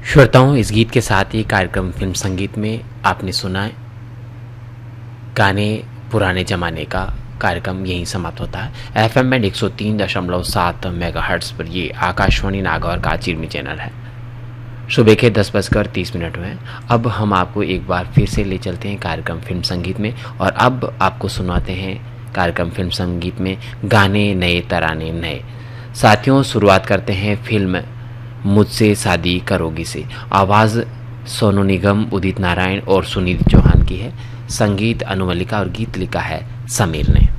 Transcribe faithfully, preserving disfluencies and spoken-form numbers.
श्रोताओं, इस गीत के साथ ही कार्यक्रम फिल्म संगीत में आपने सुना है गाने पुराने ज़माने का कार्यक्रम यहीं समाप्त होता है। एफ एम बैंड एक सौ तीन दशमलव सात मेगाहर्ट्ज़ पर ये आकाशवाणी नागौर का चिरमी चैनल है। सुबह के दस बजकर तीस मिनट में अब हम आपको एक बार फिर से ले चलते हैं कार्यक्रम फिल्म संगीत में, और अब आपको सुनाते हैं कार्यक्रम फिल्म संगीत में गाने नए तराने नए। साथियों, शुरुआत करते हैं फिल्म मुझसे शादी करोगी से। आवाज़ सोनू निगम, उदित नारायण और सुनील चौहान की है। संगीत अनु मलिका और गीत लिखा है समीर ने।